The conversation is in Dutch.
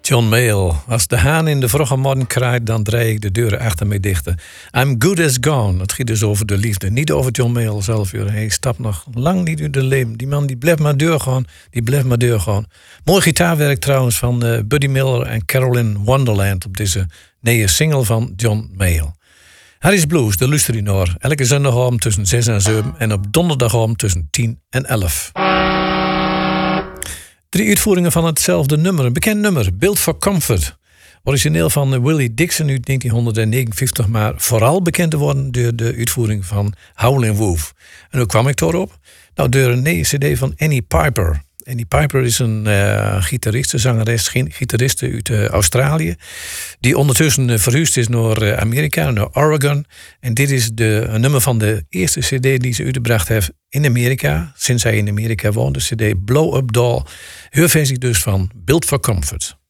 John Mayall. Als de haan in de vroege morgen kraait, dan draai ik de deuren achter mij dichten. I'm good as gone. Het gaat dus over de liefde. Niet over John Mayall zelf. Hij stapt nog lang niet uit de leem. Die man die blijft maar doorgaan. Mooi gitaarwerk trouwens van Buddy Miller en Carolyn Wonderland op deze nieuwe single van John Mayall. Harry's Blues, de luister je naar. Elke zondagavond tussen 6 en 7 en op donderdagavond tussen 10 en 11. 3 uitvoeringen van hetzelfde nummer. Een bekend nummer, Built for Comfort. Origineel van Willie Dixon uit 1959, maar vooral bekend te worden door de uitvoering van Howlin' Wolf. En hoe kwam ik daarop? Nou, door een nieuwe cd van Annie Piper. Annie Piper is een gitariste uit Australië, die ondertussen verhuisd is naar Amerika, naar Oregon. En dit is een nummer van de eerste cd die ze uitgebracht heeft in Amerika, sinds hij in Amerika woont. De cd Blow Up Doll. Haar versie dus van Built for Comfort.